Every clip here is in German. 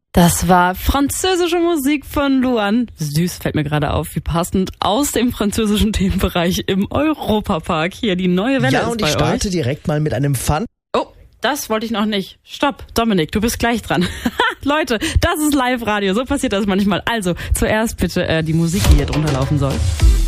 Das war französische Musik von Luan. Süß, fällt mir gerade auf, wie passend, aus dem französischen Themenbereich im Europapark. Hier, die neue Welle ist bei euch. Ja, und ich starte direkt mal mit einem Fun. Oh, das wollte ich noch nicht. Stopp, Dominik, du bist gleich dran. Leute, das ist Live-Radio, so passiert das manchmal. Also, zuerst bitte die Musik, die hier drunter laufen soll.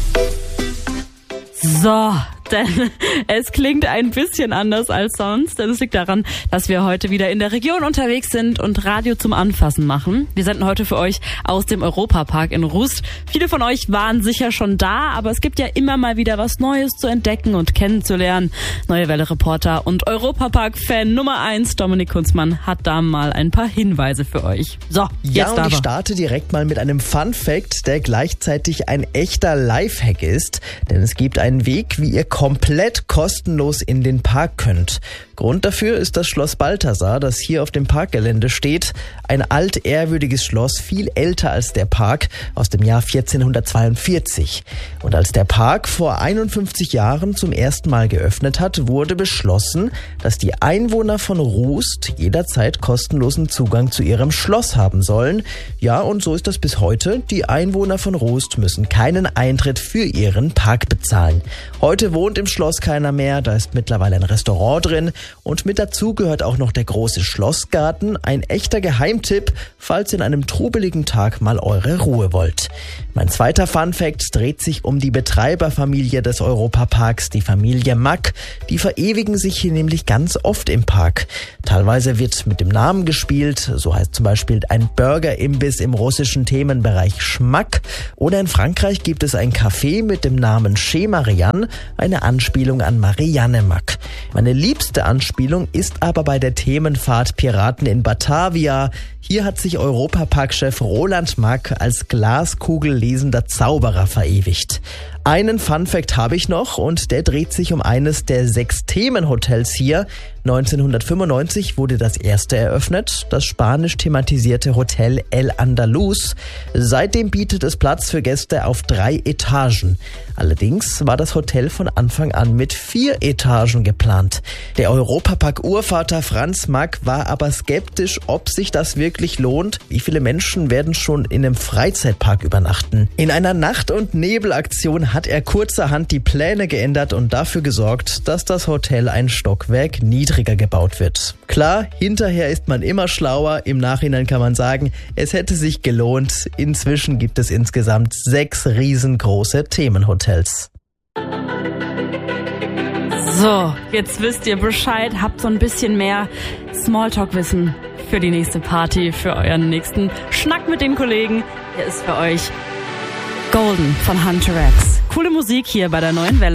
So, denn es klingt ein bisschen anders als sonst, denn es liegt daran, dass wir heute wieder in der Region unterwegs sind und Radio zum Anfassen machen. Wir senden heute für euch aus dem Europapark in Rust. Viele von euch waren sicher schon da, aber es gibt ja immer mal wieder was Neues zu entdecken und kennenzulernen. Neue Welle-Reporter und Europapark-Fan Nummer 1, Dominik Kunzmann, hat da mal ein paar Hinweise für euch. So, jetzt ja, und aber. Ich starte direkt mal mit einem Fun-Fact, der gleichzeitig ein echter Lifehack ist, denn es gibt einen Weg, wie ihr komplett kostenlos in den Park könnt. Grund dafür ist das Schloss Balthasar, das hier auf dem Parkgelände steht. Ein altehrwürdiges Schloss, viel älter als der Park, aus dem Jahr 1442. Und als der Park vor 51 Jahren zum ersten Mal geöffnet hat, wurde beschlossen, dass die Einwohner von Rust jederzeit kostenlosen Zugang zu ihrem Schloss haben sollen. Ja, und so ist das bis heute. Die Einwohner von Rust müssen keinen Eintritt für ihren Park bezahlen. Heute wohnt im Schloss keiner mehr, da ist mittlerweile ein Restaurant drin und mit dazu gehört auch noch der große Schlossgarten, ein echter Geheimtipp, falls ihr an einem trubeligen Tag mal eure Ruhe wollt. Mein zweiter Funfact dreht sich um die Betreiberfamilie des Europaparks, die Familie Mack. Die verewigen sich hier nämlich ganz oft im Park. Teilweise wird mit dem Namen gespielt, so heißt zum Beispiel ein Burger-Imbiss im russischen Themenbereich Schmack. Oder in Frankreich gibt es ein Café mit dem Namen Chez Marianne, eine Anspielung an Marianne Mack. Meine liebste Anspielung ist aber bei der Themenfahrt Piraten in Batavia. Hier hat sich Europapark-Chef Roland Mack als glaskugellesender Zauberer verewigt. Einen Funfact habe ich noch und der dreht sich um eines der 6 Themenhotels hier. 1995 wurde das erste eröffnet, das spanisch thematisierte Hotel El Andaluz. Seitdem bietet es Platz für Gäste auf 3 Etagen. Allerdings war das Hotel von Anfang an mit 4 Etagen geplant. Der Europapark-Urvater Franz Mack war aber skeptisch, ob sich das wirklich lohnt. Wie viele Menschen werden schon in einem Freizeitpark übernachten? In einer Nacht- und Nebelaktion hat er kurzerhand die Pläne geändert und dafür gesorgt, dass das Hotel ein Stockwerk niedriger gebaut wird. Klar, hinterher ist man immer schlauer. Im Nachhinein kann man sagen, es hätte sich gelohnt. Inzwischen gibt es insgesamt 6 riesengroße Themenhotels. So, jetzt wisst ihr Bescheid, habt so ein bisschen mehr Smalltalk-Wissen für die nächste Party, für euren nächsten Schnack mit den Kollegen. Hier ist für euch Golden von Hunter X. Coole Musik hier bei der neuen Welle.